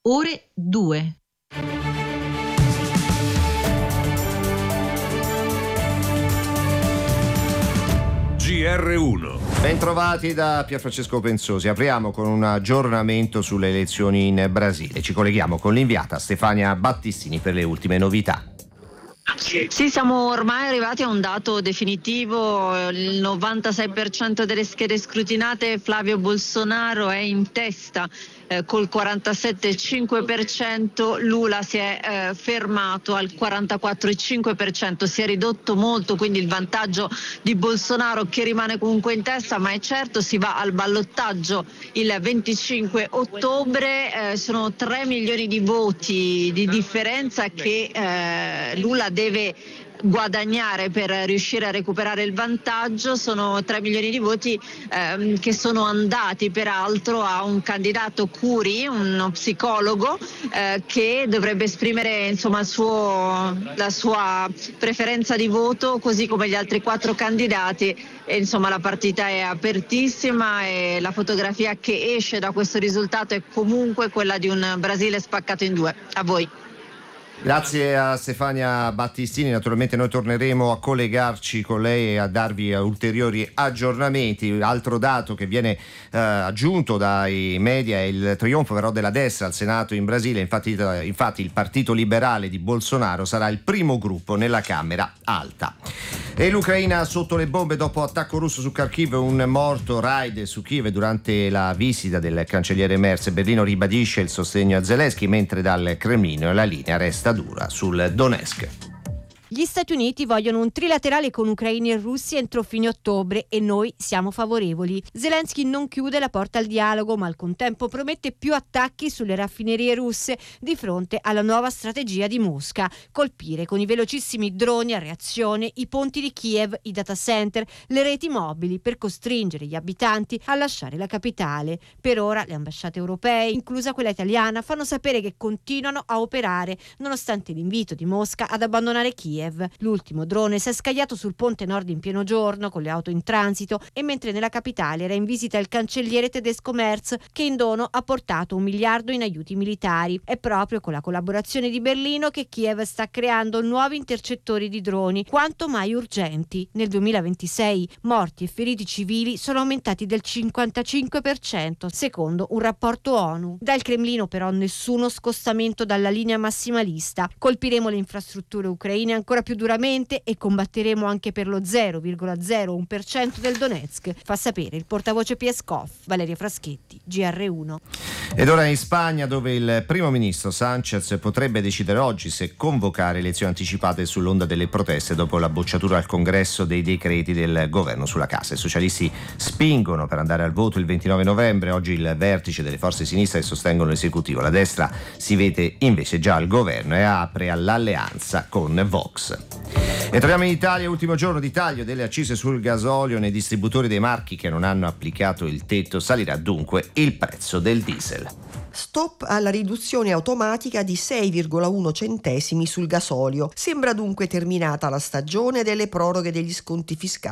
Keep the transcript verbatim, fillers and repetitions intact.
ore due. G R uno. Bentrovati da Pierfrancesco Pensosi. Apriamo con un aggiornamento sulle elezioni in Brasile. Ci colleghiamo con l'inviata Stefania Battistini per le ultime novità. Sì, siamo ormai arrivati a un dato definitivo. Il novantasei per cento delle schede scrutinate, Flavio Bolsonaro è in testa eh, col quarantasette virgola cinque per cento, Lula si è eh, fermato al quarantaquattro virgola cinque per cento, si è ridotto molto, quindi il vantaggio di Bolsonaro che rimane comunque in testa, ma è certo si va al ballottaggio il venticinque ottobre, eh, sono tre milioni di voti di differenza che eh, Lula deve guadagnare per riuscire a recuperare il vantaggio. Sono tre milioni di voti ehm, che sono andati peraltro a un candidato Curi, uno psicologo eh, che dovrebbe esprimere insomma il suo, la sua preferenza di voto, così come gli altri quattro candidati. E, insomma, la partita è apertissima e la fotografia che esce da questo risultato è comunque quella di un Brasile spaccato in due. A voi. Grazie a Stefania Battistini, naturalmente noi torneremo a collegarci con lei e a darvi ulteriori aggiornamenti. Altro dato che viene eh, aggiunto dai media è il trionfo però della destra al Senato in Brasile. Infatti, infatti il Partito Liberale di Bolsonaro sarà il primo gruppo nella Camera Alta. E l'Ucraina sotto le bombe dopo attacco russo su Kharkiv, un morto, raid su Kiev durante la visita del cancelliere Merz. Berlino ribadisce il sostegno a Zelensky, mentre dal Cremlino la linea resta dura sul Donetsk. Gli Stati Uniti vogliono un trilaterale con Ucraina e Russia entro fine ottobre e noi siamo favorevoli. Zelensky non chiude la porta al dialogo, ma al contempo promette più attacchi sulle raffinerie russe di fronte alla nuova strategia di Mosca: colpire con i velocissimi droni a reazione i ponti di Kiev, i data center, le reti mobili per costringere gli abitanti a lasciare la capitale. Per ora le ambasciate europee, inclusa quella italiana, fanno sapere che continuano a operare nonostante l'invito di Mosca ad abbandonare Kiev. L'ultimo drone si è scagliato sul ponte nord in pieno giorno con le auto in transito e mentre nella capitale era in visita il cancelliere tedesco Merz, che in dono ha portato un miliardo in aiuti militari. È proprio con la collaborazione di Berlino che Kiev sta creando nuovi intercettori di droni quanto mai urgenti. Nel duemilaventisei morti e feriti civili sono aumentati del cinquantacinque per cento secondo un rapporto ONU. Dal Cremlino però nessuno scostamento dalla linea massimalista. Colpiremo le infrastrutture ucraine ancora più duramente e combatteremo anche per lo zero virgola zero uno per cento del Donetsk, fa sapere il portavoce Peskov. Valeria Fraschetti, G R uno. Ed ora in Spagna, dove il primo ministro Sánchez potrebbe decidere oggi se convocare elezioni anticipate sull'onda delle proteste dopo la bocciatura al congresso dei decreti del governo sulla casa. I socialisti spingono per andare al voto il ventinove novembre. Oggi il vertice delle forze sinistre che sostengono l'esecutivo. La destra si vede invece già al governo e apre all'alleanza con Vox. E torniamo in Italia, ultimo giorno di taglio delle accise sul gasolio. Nei distributori dei marchi che non hanno applicato il tetto salirà dunque il prezzo del diesel. Stop alla riduzione automatica di sei virgola uno centesimi sul gasolio. Sembra dunque terminata la stagione delle proroghe degli sconti fiscali